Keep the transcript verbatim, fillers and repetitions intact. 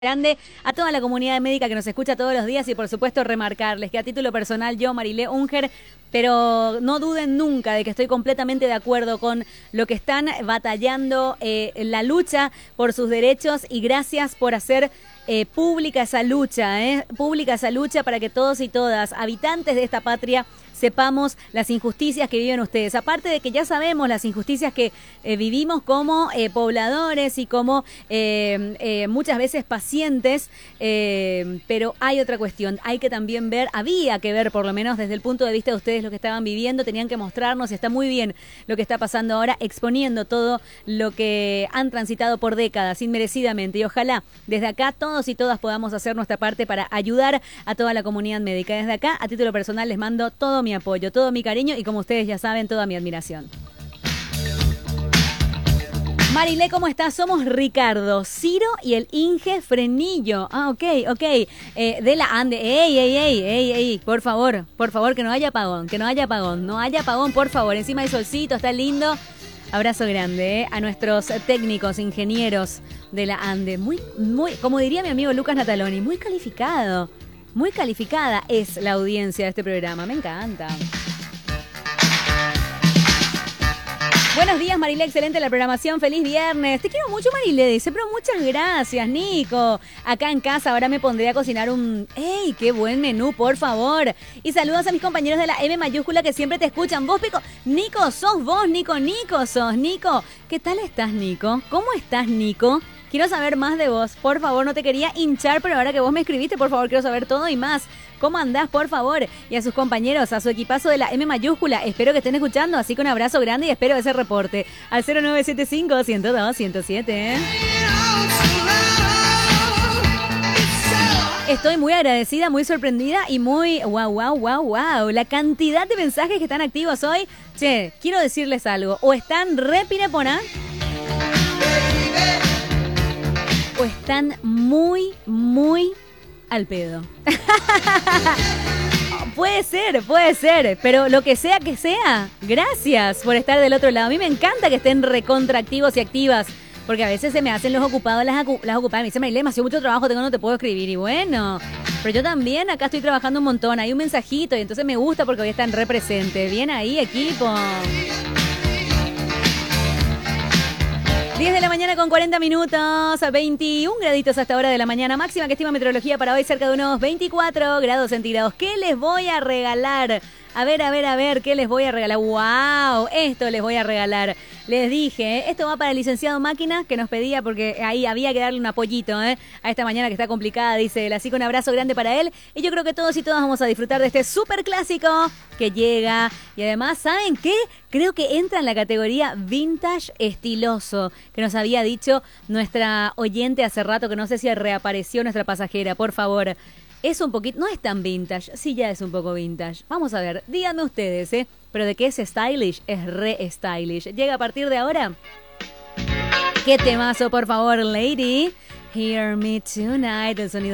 Grande a toda la comunidad médica que nos escucha todos los días y por supuesto remarcarles que a título personal yo, Marilé Unger, pero no duden nunca de que estoy completamente de acuerdo con lo que están batallando, eh, la lucha por sus derechos, y gracias por hacer eh, pública esa lucha, eh, pública esa lucha para que todos y todas, habitantes de esta patria, sepamos las injusticias que viven ustedes. Aparte de que ya sabemos las injusticias que eh, vivimos como eh, pobladores y como eh, eh, muchas veces pacientes, eh, pero hay otra cuestión. Hay que también ver, había que ver por lo menos desde el punto de vista de ustedes lo que estaban viviendo, tenían que mostrarnos, y está muy bien lo que está pasando ahora, exponiendo todo lo que han transitado por décadas, inmerecidamente. Y ojalá desde acá todos y todas podamos hacer nuestra parte para ayudar a toda la comunidad médica. Desde acá, a título personal, les mando todo mi apoyo, todo mi cariño y, como ustedes ya saben, toda mi admiración. Marilé, ¿cómo estás? Somos Ricardo, Ciro y el Inge Frenillo. Ah, ok, ok. Eh, de la Ande. Ey, ey, ey, ey, ey. Por favor, por favor, que no haya apagón, que no haya apagón, no haya apagón, por favor. Encima hay solcito, está lindo. Abrazo grande, ¿eh? A nuestros técnicos, ingenieros de la Ande. Muy, muy, como diría mi amigo Lucas Nataloni, muy calificado. Muy calificada es la audiencia de este programa. Me encanta. Buenos días, Marilé, excelente la programación, feliz viernes. Te quiero mucho, Marilé, dice, pero muchas gracias, Nico. Acá en casa ahora me pondré a cocinar un... ¡Ey, qué buen menú, por favor! Y saludos a mis compañeros de la M mayúscula que siempre te escuchan. Vos, Pico... Nico, sos vos, Nico, Nico, sos Nico. ¿Qué tal estás, Nico? ¿Cómo estás, Nico? Quiero saber más de vos, por favor, no te quería hinchar, pero ahora que vos me escribiste, por favor, quiero saber todo y más. ¿Cómo andás, por favor? Y a sus compañeros, a su equipazo de la M mayúscula, espero que estén escuchando, así que un abrazo grande y espero ese reporte al cero nueve siete cinco, uno cero dos, uno cero siete. Estoy muy agradecida, muy sorprendida y muy wow, wow, wow, wow. La cantidad de mensajes que están activos hoy. Che, quiero decirles algo, o están re pirepona, o están muy, muy al pedo. Puede ser, puede ser, pero lo que sea que sea, gracias por estar del otro lado. A mí me encanta que estén recontraactivos y activas, porque a veces se me hacen los ocupados, las, las ocupadas. Me dicen, Marilé, me hace mucho trabajo, tengo, no te puedo escribir. Y bueno, pero yo también acá estoy trabajando un montón. Hay un mensajito y entonces me gusta porque hoy están representes. Bien ahí, equipo. diez de la mañana con cuarenta minutos, veintiún graditos hasta hora de la mañana. Máxima que estima meteorología para hoy cerca de unos veinticuatro grados centígrados. ¿Qué les voy a regalar? A ver, a ver, a ver, ¿qué les voy a regalar? ¡Wow! Esto les voy a regalar. Les dije, esto va para el licenciado Máquina, que nos pedía, porque ahí había que darle un apoyito, ¿eh? A esta mañana que está complicada, dice él. Así que un abrazo grande para él. Y yo creo que todos y todas vamos a disfrutar de este súper clásico que llega. Y además, ¿saben qué? Creo que entra en la categoría vintage estiloso, que nos había dicho nuestra oyente hace rato, que no sé si reapareció nuestra pasajera. Por favor. Es un poquito, no es tan vintage, sí ya es un poco vintage. Vamos a ver, díganme ustedes, ¿eh? Pero de qué es stylish, es re stylish. Llega a partir de ahora. ¿Qué temazo, por favor, lady? Hear me tonight, el sonido